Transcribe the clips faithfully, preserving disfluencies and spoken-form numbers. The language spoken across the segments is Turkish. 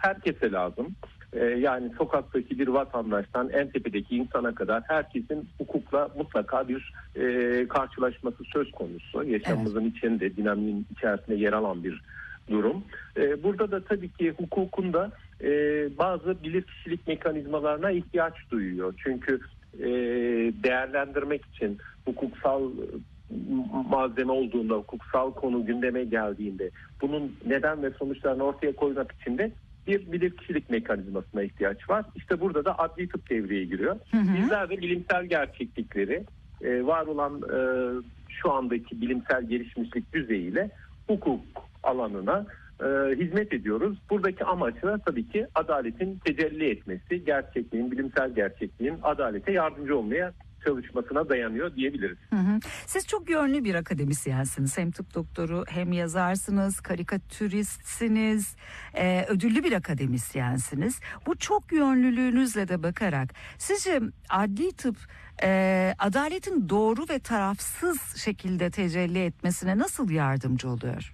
herkese lazım. Ee, yani sokaktaki bir vatandaştan en tepedeki insana kadar herkesin hukukla mutlaka bir e, karşılaşması söz konusu. Yaşamımızın evet. içinde, dinamiğin içerisinde yer alan bir durum. Ee, burada da tabii ki hukukun da e, bazı bilirkişilik mekanizmalarına ihtiyaç duyuyor. Çünkü e, değerlendirmek için hukuksal malzeme olduğunda, hukuksal konu gündeme geldiğinde bunun neden ve sonuçlarını ortaya koymak için de bir bilirkişilik mekanizmasına ihtiyaç var. İşte burada da adli tıp devreye giriyor. Hı hı. Bizler de bilimsel gerçeklikleri e, var olan e, şu andaki bilimsel gelişmişlik düzeyiyle hukuk alanına e, hizmet ediyoruz. Buradaki amaç da tabii ki adaletin tecelli etmesi, gerçekliğin, bilimsel gerçekliğin adalete yardımcı olmaya çalışmasına dayanıyor diyebiliriz. Hı hı. Siz çok yönlü bir akademisyensiniz. Hem tıp doktoru hem yazarsınız, karikatüristsiniz, e, ödüllü bir akademisyensiniz. Bu çok yönlülüğünüzle de bakarak sizce adli tıp e, adaletin doğru ve tarafsız şekilde tecelli etmesine nasıl yardımcı oluyor?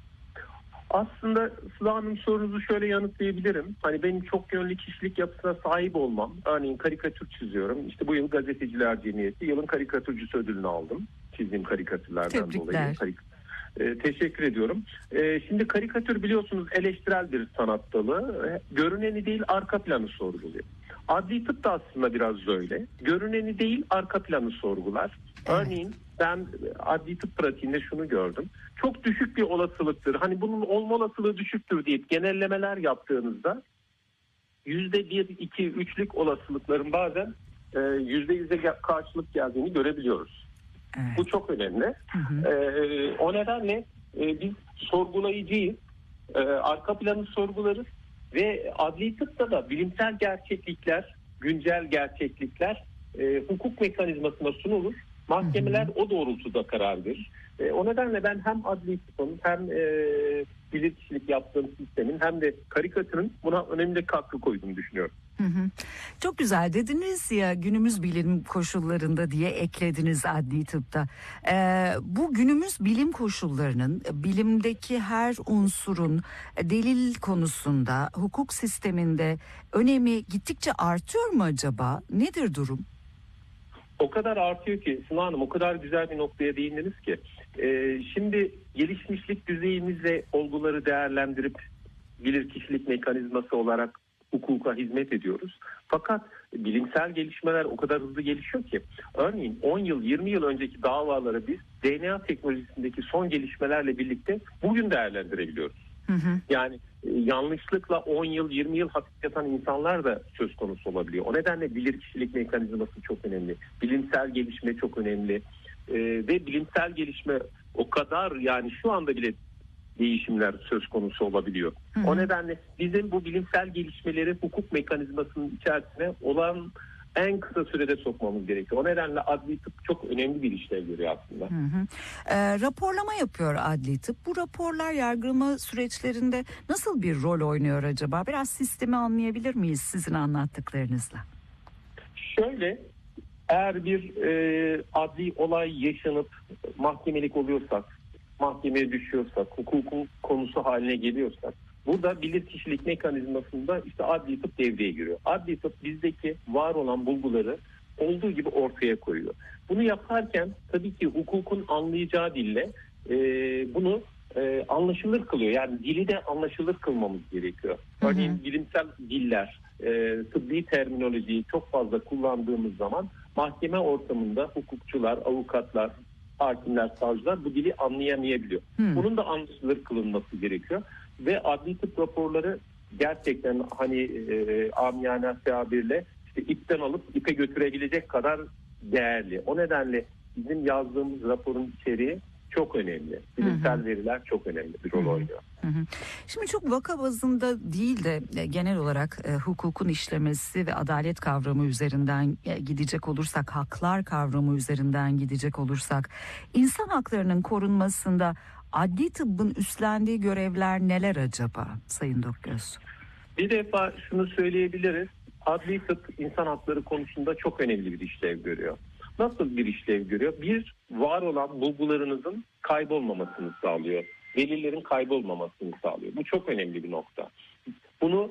Aslında Sıla Hanım, sorunuzu şöyle yanıtlayabilirim. Hani benim çok yönlü kişilik yapısına sahip olmam. Örneğin karikatür çiziyorum. İşte bu yıl Gazeteciler Cemiyeti yılın karikatürcüsü ödülünü aldım. Çizdiğim karikatürlerden Tebrikler. dolayı. Ee, teşekkür ediyorum. Ee, şimdi karikatür biliyorsunuz eleştirel bir sanat dalı. Ee, görüneni değil arka planı sorguluyor. Adli tıp da aslında biraz öyle. Görüneni değil arka planı sorgular. Evet. Örneğin ben adli tıp pratiğinde şunu gördüm. Çok düşük bir olasılıktır. Hani bunun olma olasılığı düşüktür deyip genellemeler yaptığınızda yüzde bir, iki, üçlük olasılıkların bazen e, yüzde yüze karşılık geldiğini görebiliyoruz. Evet. Bu çok önemli. Hı hı. E, o nedenle e, biz sorgulayıcıyız. E, arka planı sorgularız ve adli tıpta da bilimsel gerçeklikler, güncel gerçeklikler e, hukuk mekanizmasına sunulur. Mahkemeler hı hı. o doğrultuda karar verir. E, o nedenle ben hem adli tıpın hem e, bilirkişilik yaptığım sistemin hem de karikatürün buna önemli katkı koyduğunu düşünüyorum. Hı hı. Çok güzel dediniz ya, günümüz bilim koşullarında diye eklediniz adli tıpta. Ee, bu günümüz bilim koşullarının, bilimdeki her unsurun delil konusunda, hukuk sisteminde önemi gittikçe artıyor mu acaba? Nedir durum? O kadar artıyor ki Sıla Hanım, o kadar güzel bir noktaya değindiniz ki. Ee, şimdi gelişmişlik düzeyimizle olguları değerlendirip bilirkişilik mekanizması olarak hukuka hizmet ediyoruz. Fakat bilimsel gelişmeler o kadar hızlı gelişiyor ki örneğin on yıl yirmi yıl önceki davaları biz D N A teknolojisindeki son gelişmelerle birlikte bugün değerlendirebiliyoruz. Hı hı. Yani e, yanlışlıkla on yıl yirmi yıl hapis yatan insanlar da söz konusu olabiliyor. O nedenle bilirkişilik mekanizması çok önemli. Bilimsel gelişme çok önemli. E, ve bilimsel gelişme o kadar, yani şu anda bile değişimler söz konusu olabiliyor. Hı hı. O nedenle bizim bu bilimsel gelişmeleri hukuk mekanizmasının içerisine olan en kısa sürede sokmamız gerekiyor. O nedenle adli tıp çok önemli bir işlev görüyor aslında. Hı hı. E, raporlama yapıyor adli tıp. Bu raporlar yargılama süreçlerinde nasıl bir rol oynuyor acaba? Biraz sistemi anlayabilir miyiz sizin anlattıklarınızla? Şöyle, eğer bir e, adli olay yaşanıp mahkemelik oluyorsak, mahkemeye düşüyorsak, hukukun konusu haline geliyorsak, burada bilirkişilik mekanizmasında işte adli tıp devreye giriyor. Adli tıp bizdeki var olan bulguları olduğu gibi ortaya koyuyor. Bunu yaparken tabii ki hukukun anlayacağı dille e, bunu e, anlaşılır kılıyor. Yani dili de anlaşılır kılmamız gerekiyor. Hı hı. Örneğin bilimsel diller, e, tıbbi terminolojiyi çok fazla kullandığımız zaman mahkeme ortamında hukukçular, avukatlar, hakimler, savcılar bu dili anlayamayabiliyor. Hmm. Bunun da anlaşılır kılınması gerekiyor. Ve adli tıp raporları gerçekten hani e, amiyane tabirle işte ipten alıp ipe götürebilecek kadar değerli. O nedenle bizim yazdığımız raporun içeriği çok önemli. Bilimsel hı hı. veriler çok önemli bir rol oynuyor. Hı hı. Şimdi çok vaka bazında değil de genel olarak e, hukukun işlemesi ve adalet kavramı üzerinden e, gidecek olursak, haklar kavramı üzerinden gidecek olursak, insan haklarının korunmasında adli tıbbın üstlendiği görevler neler acaba Sayın Dokgöz? Bir defa şunu söyleyebiliriz. Adli tıp insan hakları konusunda çok önemli bir işlev görüyor. Nasıl bir işlev görüyor? Bir, var olan bulgularınızın kaybolmamasını sağlıyor. Delillerin kaybolmamasını sağlıyor. Bu çok önemli bir nokta. Bunu